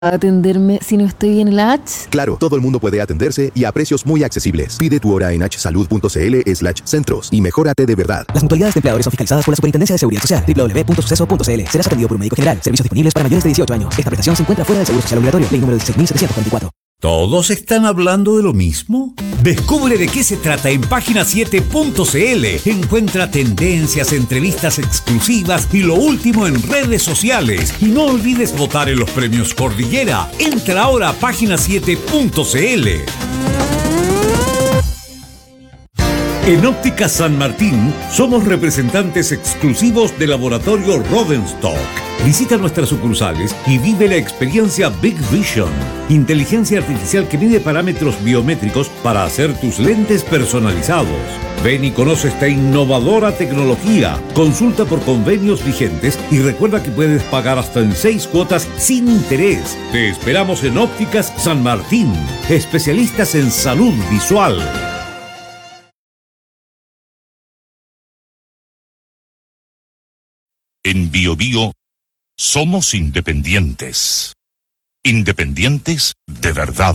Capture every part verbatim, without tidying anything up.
atenderme si no estoy en el H? Claro, todo el mundo puede atenderse y a precios muy accesibles. Pide tu hora en hsalud.cl slash centros y mejórate de verdad. Las mutualidades de empleadores son fiscalizadas por la Superintendencia de Seguridad Social. doble u doble u doble u punto suceso punto c l. Serás atendido por un médico general. Servicios disponibles para mayores de dieciocho años. Esta prestación se encuentra fuera del Seguro Social Obligatorio. Ley número dieciséis mil setecientos cuarenta y cuatro. ¿Todos están hablando de lo mismo? Descubre de qué se trata en página siete punto c l. Encuentra tendencias, entrevistas exclusivas y lo último en redes sociales. Y no olvides votar en los premios Cordillera. Entra ahora a página siete punto c l. En Óptica San Martín somos representantes exclusivos del laboratorio Rodenstock. Visita nuestras sucursales y vive la experiencia Big Vision, inteligencia artificial que mide parámetros biométricos para hacer tus lentes personalizados. Ven y conoce esta innovadora tecnología. Consulta por convenios vigentes y recuerda que puedes pagar hasta en seis cuotas sin interés. Te esperamos en Ópticas San Martín, especialistas en salud visual. En Bio Bio somos independientes. Independientes de verdad.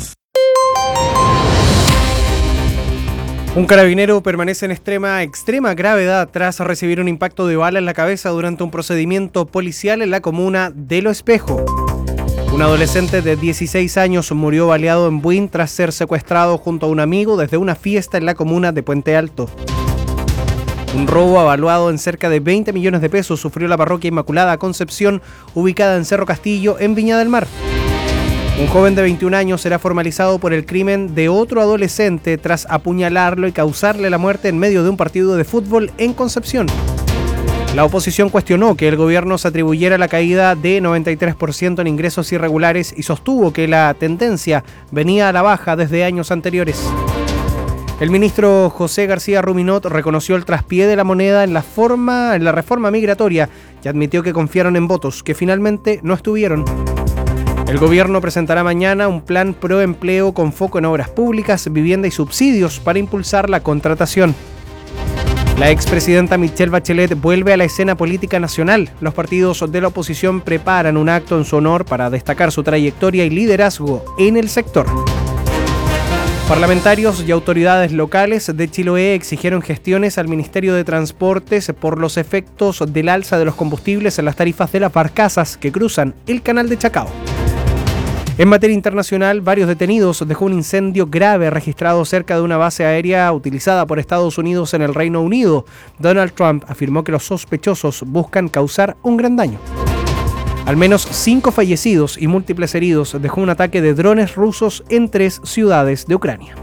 Un carabinero permanece en extrema, extrema gravedad tras recibir un impacto de bala en la cabeza durante un procedimiento policial en la comuna de Lo Espejo. Un adolescente de dieciséis años murió baleado en Buin tras ser secuestrado junto a un amigo desde una fiesta en la comuna de Puente Alto. Un robo avaluado en cerca de veinte millones de pesos sufrió la parroquia Inmaculada Concepción, ubicada en Cerro Castillo, en Viña del Mar. Un joven de veintiún años será formalizado por el crimen de otro adolescente tras apuñalarlo y causarle la muerte en medio de un partido de fútbol en Concepción. La oposición cuestionó que el gobierno se atribuyera la caída de noventa y tres por ciento en ingresos irregulares y sostuvo que la tendencia venía a la baja desde años anteriores. El ministro José García Ruminot reconoció el traspié de la moneda en la, forma, en la reforma migratoria y admitió que confiaron en votos que finalmente no estuvieron. El gobierno presentará mañana un plan pro empleo con foco en obras públicas, vivienda y subsidios para impulsar la contratación. La expresidenta Michelle Bachelet vuelve a la escena política nacional. Los partidos de la oposición preparan un acto en su honor para destacar su trayectoria y liderazgo en el sector. Parlamentarios y autoridades locales de Chiloé exigieron gestiones al Ministerio de Transportes por los efectos del alza de los combustibles en las tarifas de las barcazas que cruzan el canal de Chacao. En materia internacional, varios detenidos dejó un incendio grave registrado cerca de una base aérea utilizada por Estados Unidos en el Reino Unido. Donald Trump afirmó que los sospechosos buscan causar un gran daño. Al menos cinco fallecidos y múltiples heridos dejó un ataque de drones rusos en tres ciudades de Ucrania.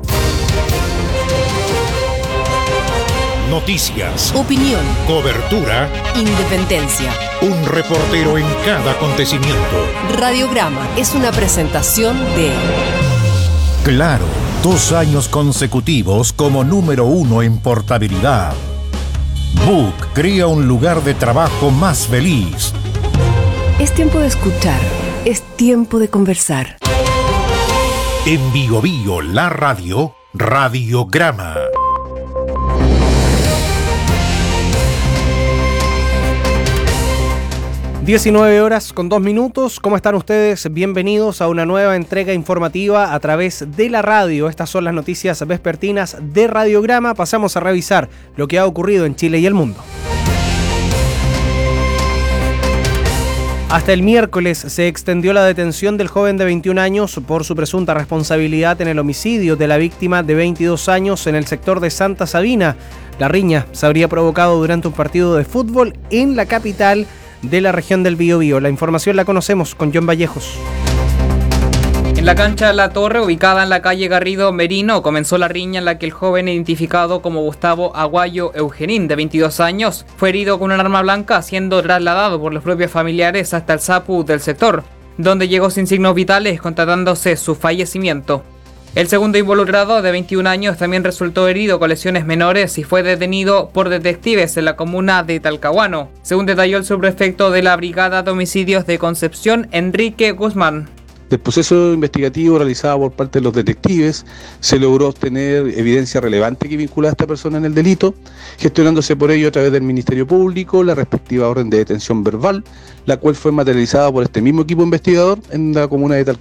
Noticias, opinión, cobertura, independencia. Un reportero en cada acontecimiento. Radiograma es una presentación de Claro, dos años consecutivos como número uno en portabilidad. Book crea un lugar de trabajo más feliz. Es tiempo de escuchar, es tiempo de conversar. En Bio Bio, la radio, Radiograma. diecinueve horas con dos minutos. ¿Cómo están ustedes? Bienvenidos a una nueva entrega informativa a través de la radio. Estas son las noticias vespertinas de Radiograma. Pasamos a revisar lo que ha ocurrido en Chile y el mundo. Hasta el miércoles se extendió la detención del joven de veintiún años por su presunta responsabilidad en el homicidio de la víctima de veintidós años en el sector de Santa Sabina. La riña se habría provocado durante un partido de fútbol en la capital de la región del Biobío. La información la conocemos con John Vallejos. En la cancha de La Torre, ubicada en la calle Garrido Merino, comenzó la riña en la que el joven identificado como Gustavo Aguayo Eugenín, de veintidós años, fue herido con un arma blanca, siendo trasladado por los propios familiares hasta el S A P U del sector, donde llegó sin signos vitales, constatándose su fallecimiento. El segundo involucrado, de veintiún años, también resultó herido con lesiones menores y fue detenido por detectives en la comuna de Talcahuano, según detalló el subprefecto de la Brigada de Homicidios de Concepción, Enrique Guzmán. Del proceso investigativo realizado por parte de los detectives, se logró obtener evidencia relevante que vincula a esta persona en el delito, gestionándose por ello a través del Ministerio Público la respectiva orden de detención verbal, la cual fue materializada por este mismo equipo investigador en la comuna de Talcahuano.